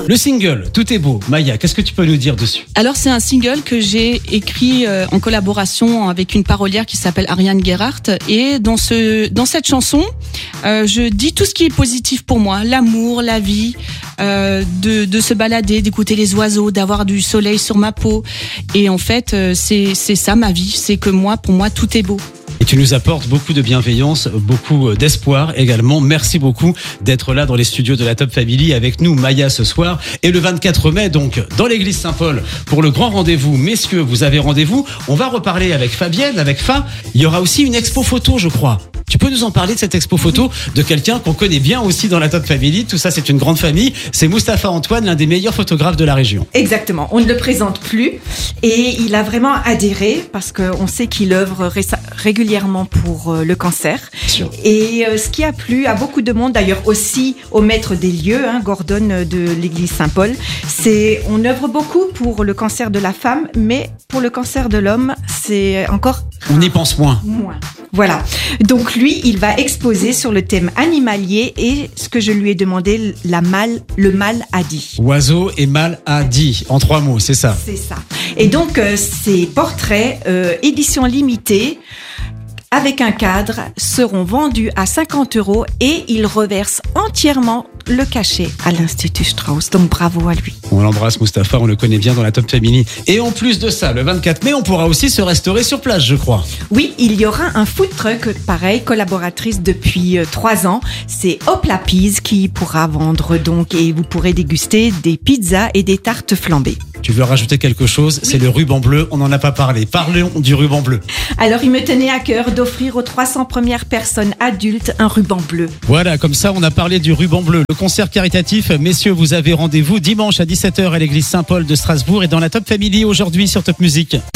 Le single, Tout est beau. Maya, qu'est-ce que tu peux nous dire dessus? Alors c'est un single que j'ai écrit en collaboration avec une parolière qui s'appelle Ariane Gerhardt. Et dans cette chanson, je dis tout ce qui est positif pour moi, l'amour, la vie, de se balader, d'écouter les oiseaux, d'avoir du soleil sur ma peau. Et en fait, c'est ça ma vie, c'est que pour moi, tout est beau. Et tu nous apportes beaucoup de bienveillance, beaucoup d'espoir également. Merci beaucoup d'être là dans les studios de la Top Family avec nous, Maya, ce soir. Et le 24 mai, donc, dans l'église Saint-Paul, pour le grand rendez-vous. Messieurs, vous avez rendez-vous. On va reparler avec Fabienne, avec Fa. Il y aura aussi une expo photo, je crois. Tu peux nous en parler de cette expo photo de quelqu'un qu'on connaît bien aussi dans la Top Family. Tout ça, c'est une grande famille. C'est Mustapha Antoine, l'un des meilleurs photographes de la région. Exactement. On ne le présente plus et il a vraiment adhéré parce qu'on sait qu'il œuvre régulièrement pour le cancer. Sûr. Et ce qui a plu à beaucoup de monde, d'ailleurs aussi au maître des lieux, Gordon de l'église Saint-Paul, c'est on œuvre beaucoup pour le cancer de la femme, mais pour le cancer de l'homme, c'est encore On y pense moins. Voilà. Donc lui, il va exposer sur le thème animalier et ce que je lui ai demandé, le mal a dit. Oiseau et mal a dit. En 3 mots, c'est ça. C'est ça. Et donc, ces portraits, édition limitée, avec un cadre, seront vendus à 50 € et il reverse entièrement le cachet à l'Institut Strauss. Donc bravo à lui. On l'embrasse, Mustapha, on le connaît bien dans la Top Family. Et en plus de ça, le 24 mai, on pourra aussi se restaurer sur place, je crois. Oui, il y aura un food truck, pareil, collaboratrice depuis 3 ans. C'est Hop la Pise qui pourra vendre donc et vous pourrez déguster des pizzas et des tartes flambées. Tu veux rajouter quelque chose? Oui. C'est le ruban bleu, on n'en a pas parlé. Parlons du ruban bleu. Alors, il me tenait à cœur d'offrir aux 300 premières personnes adultes un ruban bleu. Voilà, comme ça, on a parlé du ruban bleu. Le concert caritatif, messieurs, vous avez rendez-vous dimanche à 17h à l'église Saint-Paul de Strasbourg et dans la Top Family aujourd'hui sur Top Music.